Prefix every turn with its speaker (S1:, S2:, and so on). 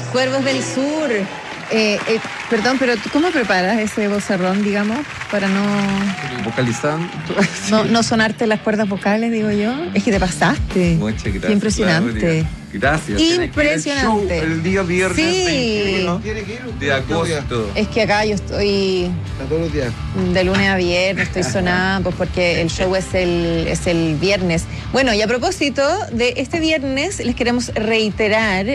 S1: Cuervos del Sur. Perdón, pero ¿tú cómo preparas ese vocerrón, digamos, para
S2: vocalizando?
S1: no sonarte las cuerdas vocales, digo yo? Es que te pasaste.
S2: Muchas gracias.
S1: Qué impresionante.
S2: Claudia. Gracias.
S1: Impresionante.
S2: El día viernes
S1: Sí.
S2: 21 de agosto.
S1: Es que acá yo estoy
S3: todos los días.
S1: de lunes a viernes, estoy sonando, pues porque el show es el viernes. Bueno, y a propósito de este viernes, les queremos reiterar